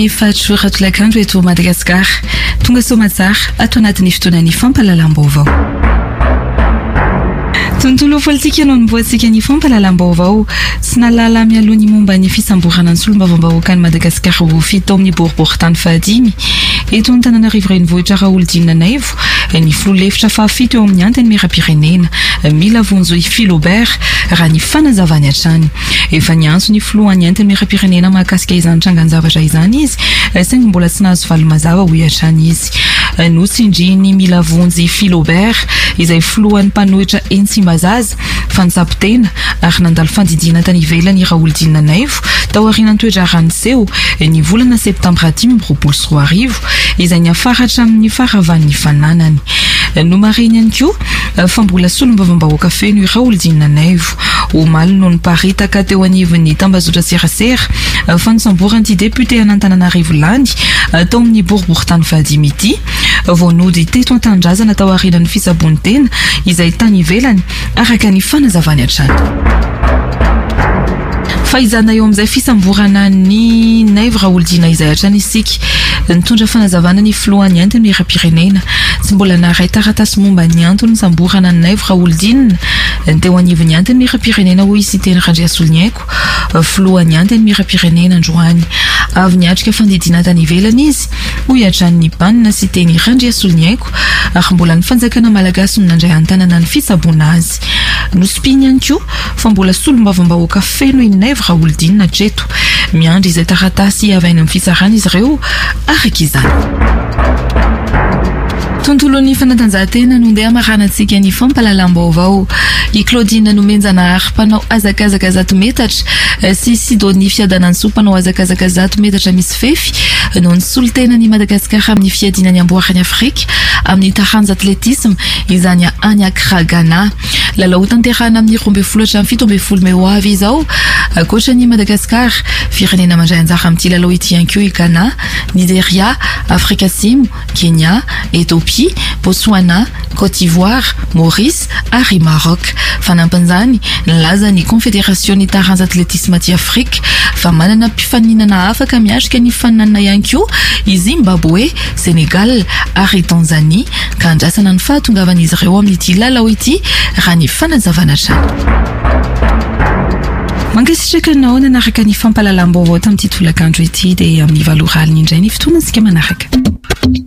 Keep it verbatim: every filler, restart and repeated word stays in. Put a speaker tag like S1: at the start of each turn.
S1: ny fahatsoratra eto Madagasikara tonga somatsara ato anatin'ny fotoanany fampahalalam-baovao. Tontolo politika no nivoatsika ny fampahalalam-baovao sy nalala mialoha ny momba ny fisamborana ny solombavambahoaka ny Madagasikara ho fito amin'ny boriboritany fahadimy eto ny Antananarivo renivohitra Raoldina Naivo ny filoha-lefitra fahafito eo amin'ny antany miram-pirenena mila vonjo i Philobert raha ny fanazavany hatrany. Efa niantso ny filohan'ny antany miram-pirenena mahakasika izany trangan-zavatra izany izy saingy mbola tsy nahazo valo mazava ho hatrany izy. Nosindriny mila vonjo i Philobert izay filohan'ny mpanohitra Entsimbazaza fantsapitena ary nandalo fandidina tany ivelany i Raoldina Naivo tao aorian'ny toetra Raniseo ny volana septambra dimy amby roapolo sy roa arivo izay niafaratra amin'ny faravan'ny fananany. No mariny ihany koa fa mbola solombavambahoaka feno i Raoldina Naivo omaly no niparitaka teo anivon'ny tambazotra serasera fa nisamboran'ity député an'Antananarivo Landy tao amin'ny boriboritany fahadimy ity vonody teto an-tandrazana tao aorian'ny fisabony tena izay tany ivelany araka ny fanazavany hatrany. Faizana eo amin'izay fisamborana ny Naivo Raoldina izay hatrany isika nitondra fanazavana ny filohan'ny antony miram-pirenena tsy mbola naray taratasy momba ny antony samborana ny Naivo Raoldina teo anivon'ny antony miram-pirenena ho izy teny Randriasoloniaiko filohan'ny antony miram-pirenena androany avy niatrika fandidina tany ivelany izy ho hiatran'ny banina sy teny Randriasoloniaiko ary mbola ny fanjakana malagasy no nandray antanana ny fisabona azy. Nospiny ihany koa fa mbola solombavambahoaka feno i Naivo Raoldina hatreto miandry izay taratasy avy any amin'ny fisarana izy ireo araka izany. Tontolon'ny fanatanjahantena no ndeha maranantsika ny fampahalalam-baovao. I Claudine Nomenjana ary mpanao azakazaka zato metatra sy Sidonie Fiadananso mpanao azakazaka zato metatra misy fefy no nisolitena ny Madagasikara amin'ny fiadinany amboarany Afrika amin'ny taranja atletisme izany any Accra Ghana. Lalao tanterahana amin'ny roa ambin'ny folo hatramin'ny fito ambin'ny folo May ho avy izao. Ankoatra ny Madagasikara, firenena mandray anjara amin'ity lalao ity ihany koa i Ghana, Nigeria, Afrika Atsimo, Kenya, Ethiopie, Botswana, Côte d'Ivoire, Maurice ary Maroc. Fanampanjany nilaza ny Confédération ny taranja atletisme aty Afrika fa manana mpifaninana afaka miatrika ny fananana ihany koa i Zimbabwe, Senegal ary Tanzanie ka andrasana ny fahatongavan'izy ireo amin'ity lalao ity raha ny fanazavana trano. Mankasitraka nao nanaraka ny fampahalalam-baovao tamin'ity tolakandro ity dia amin'ny valoraliny indray ny fotoana isika manaraka.